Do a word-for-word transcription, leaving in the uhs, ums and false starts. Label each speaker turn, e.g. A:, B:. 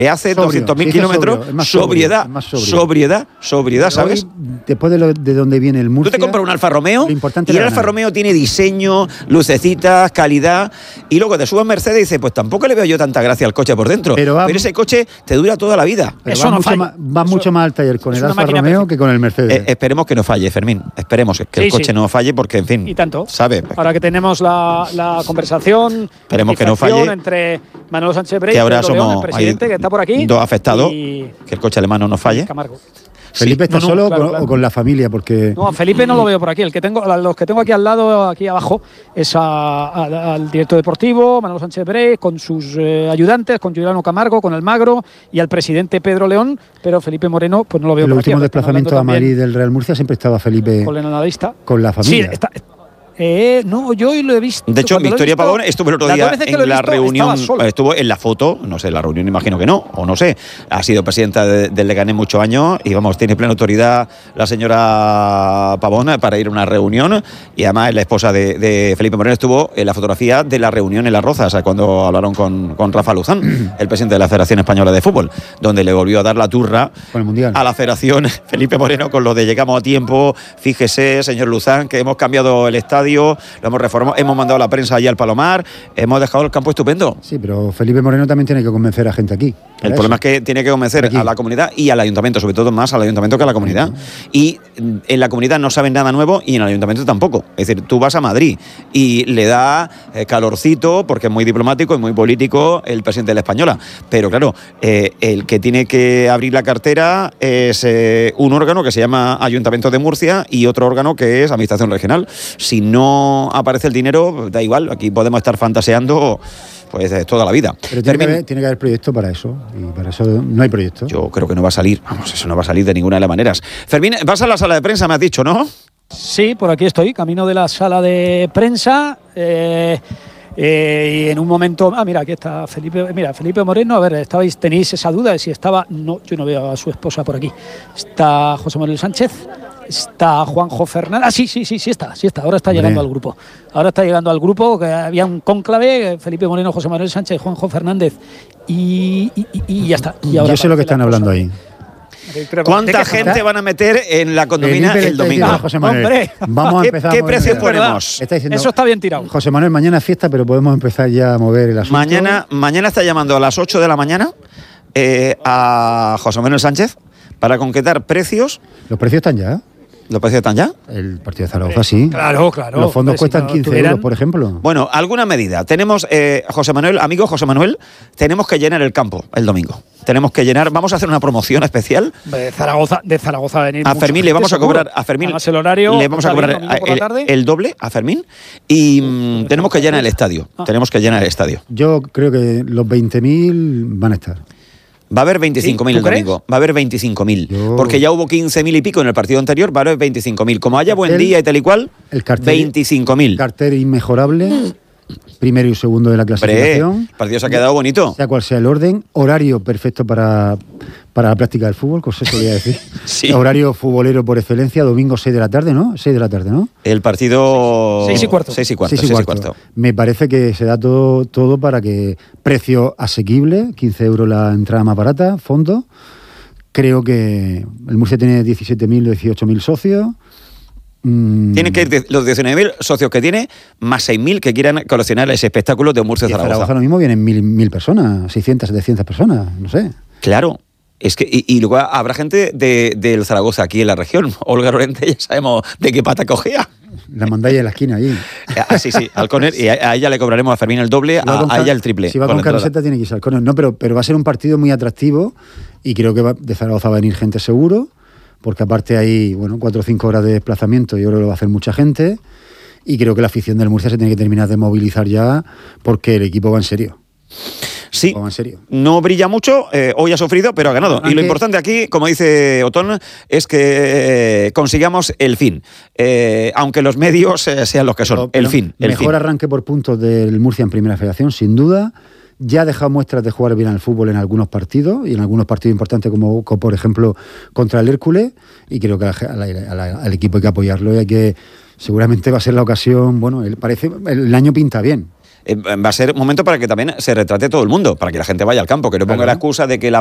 A: hace doscientos mil kilómetros, sobrio, sobriedad, sobrio, sobriedad, sobriedad,
B: Pero
A: ¿sabes?
B: Hoy, después de, lo, de donde viene el Murcia...
A: Tú te compras un Alfa Romeo
B: y el
A: Alfa ganar. Romeo tiene diseño, lucecitas, calidad, y luego te subes Mercedes y dices, pues tampoco le veo yo tanta gracia al coche por dentro, pero, va, pero ese coche te dura toda la vida.
B: Pero Eso va, no mucho más, va Eso, mucho más al taller con el Alfa Romeo perfecta. que con el Mercedes.
A: Eh, esperemos que no falle, Fermín, esperemos que sí, el coche sí. no falle porque, en fin...
C: Y tanto.
A: ¿Sabe?
C: Ahora que tenemos la, la conversación...
A: Esperemos que no falle.
C: Entre Manuel Sánchez Brey
A: que ahora
C: y
A: somos
C: el presidente, que está por aquí.
A: Dos afectados, y... que el coche alemán no nos falle.
C: Camargo.
B: ¿Felipe sí. está no, no, solo claro, o, claro. o con la familia? Porque
C: no, a Felipe no lo veo por aquí. El que tengo, los que tengo aquí al lado, aquí abajo, es a, a, al director deportivo, Manuel Sánchez Brey, con sus eh, ayudantes, con Juliano Camargo, con el Magro y al presidente Pedro León, pero Felipe Moreno, pues no lo veo
B: el
C: por aquí.
B: El último desplazamiento a Madrid del Real Murcia siempre estaba Felipe
C: con el analista.
B: Con la familia.
C: Sí, está, Eh, no, yo hoy lo he visto.
A: De hecho, Victoria
C: visto,
A: Pavón estuvo el otro día en la visto, reunión, estuvo en la foto, no sé, la reunión imagino que no, o no sé. Ha sido presidenta de, del Leganés muchos años y vamos, tiene plena autoridad la señora Pavón para ir a una reunión y además es la esposa de, de Felipe Moreno, estuvo en la fotografía de la reunión en Las Rozas, o sea, cuando hablaron con, con Rafa Luzán, el presidente de la Federación Española de Fútbol, donde le volvió a dar la turra
B: con el mundial
A: a la Federación Felipe Moreno con lo de llegamos a tiempo, fíjese, señor Luzán, que hemos cambiado el estadio, lo hemos reformado, hemos mandado la prensa allí al Palomar, hemos dejado el campo estupendo.
B: Sí, pero Felipe Moreno también tiene que convencer a gente aquí.
A: El eso. problema es que tiene que convencer aquí a la comunidad y al ayuntamiento, sobre todo más al ayuntamiento que a la comunidad. Y en la comunidad no saben nada nuevo y en el ayuntamiento tampoco. Es decir, tú vas a Madrid y le da eh, calorcito porque es muy diplomático y muy político el presidente de la Española. Pero claro, eh, el que tiene que abrir la cartera es eh, un órgano que se llama Ayuntamiento de Murcia y otro órgano que es Administración Regional. Si no aparece el dinero, da igual, aquí podemos estar fantaseando pues toda la vida.
B: Pero tiene, que haber, tiene que haber proyecto para eso, y para eso no hay proyecto.
A: Yo creo que no va a salir, vamos, eso no va a salir de ninguna de las maneras. Fermín, vas a la sala de prensa, me has dicho, ¿no?
C: Sí, por aquí estoy, camino de la sala de prensa. Eh, eh, y en un momento, ah, mira, aquí está Felipe, mira, Felipe Moreno, a ver, estabais, tenéis esa duda de si estaba, no, yo no veo a su esposa por aquí. Está José Manuel Sánchez. Está Juanjo Fernández. Ah, sí, sí, sí, sí está, sí está. Ahora está llegando Bien. al grupo. Ahora está llegando al grupo, que había un cónclave, Felipe Moreno, José Manuel Sánchez, Juanjo Fernández y, y, y, y ya está. Y ahora
B: Yo sé lo que están hablando ahí.
A: ¿Cuánta gente está? van a meter en la condomina el, el domingo?
B: Ah, José Manuel,
C: hombre,
B: vamos a empezar.
A: ¿Qué, qué precios ponemos?
B: Está diciendo,
C: Eso está bien tirado.
B: José Manuel, mañana es fiesta, pero podemos empezar ya a mover el asunto.
A: Mañana, mañana está llamando a las ocho de la mañana eh, a José Manuel Sánchez para concretar precios.
B: ¿Los precios están ya?
A: ¿Los precios están ya?
B: El partido de Zaragoza sí.
C: Claro, claro.
B: Los fondos
C: Hombre,
B: cuestan
C: si no
B: quince
C: tuvieran...
B: euros, por ejemplo.
A: Bueno, alguna medida. Tenemos, eh, José Manuel, amigo José Manuel, tenemos que llenar el campo el domingo. Tenemos que llenar, vamos a hacer una promoción especial.
C: De Zaragoza, de Zaragoza a venir.
A: A Fermín le vamos a cobrar, a Fermín
C: el horario,
A: le vamos a cobrar el, el, el doble a Fermín y mmm, tenemos que llenar el estadio. Ah. Tenemos que llenar el estadio.
B: Yo creo que los veinte mil van a estar.
A: Va a haber veinticinco mil ¿Sí? el domingo. Va a haber veinticinco mil. Yo... Porque ya hubo quince mil y pico en el partido anterior, va a haber veinticinco mil. Como haya buen día y tal y cual,
B: el cartel,
A: veinticinco mil.
B: Cartel inmejorable. Primero y segundo de la clasificación.
A: Hombre, el partido se ha quedado bonito.
B: Sea cual sea el orden. Horario perfecto para, para la práctica del fútbol, cosa se solía decir.
A: Sí.
B: Horario futbolero por excelencia, domingo seis de la tarde, ¿no? seis de la tarde, ¿no?
A: El partido...
C: seis y cuarto.
A: seis y cuarto.
B: seis y cuarto. seis y cuarto. Me parece que se da todo, todo para que precio asequible, quince euros la entrada más barata, fondo. Creo que el Murcia tiene diecisiete mil, dieciocho mil socios.
A: Tienen que ir los diecinueve mil socios que tiene, más seis mil que quieran coleccionar ese espectáculo de Murcia Zaragoza.
B: Zaragoza lo mismo vienen mil, mil personas, seiscientas, setecientas personas, no sé.
A: Claro, es que y, y luego habrá gente de, del Zaragoza aquí en la región. Olga Lorente ya sabemos de qué pata cogía.
B: La mandáis en la esquina allí.
A: Ah, sí, sí, al Córner, y a, a ella le cobraremos a Fermín el doble, a, a ella el triple.
B: Si va con, con camiseta tiene que irse al Córner. No, pero, pero va a ser un partido muy atractivo y creo que va, de Zaragoza va a venir gente seguro. Porque aparte hay, bueno, cuatro o cinco horas de desplazamiento, yo creo que lo va a hacer mucha gente, y creo que la afición del Murcia se tiene que terminar de movilizar ya, porque el equipo va en serio.
A: Sí,
B: va en serio.
A: No brilla mucho, eh, hoy ha sufrido, pero ha ganado. Aunque, y lo importante aquí, como dice Otón, es que eh, consigamos el fin, eh, aunque los medios eh, sean los que son, el fin. El
B: mejor
A: fin.
B: Arranque por puntos del Murcia en Primera Federación, sin duda. Ya ha dejado muestras de jugar bien al fútbol en algunos partidos, y en algunos partidos importantes como, como por ejemplo contra el Hércules, y creo que al, al, al equipo hay que apoyarlo y hay que, seguramente va a ser la ocasión, bueno, el, parece, el año pinta bien.
A: eh, va a ser un momento para que también se retrate todo el mundo, para que la gente vaya al campo, que no ponga
B: Claro.
A: la excusa de que la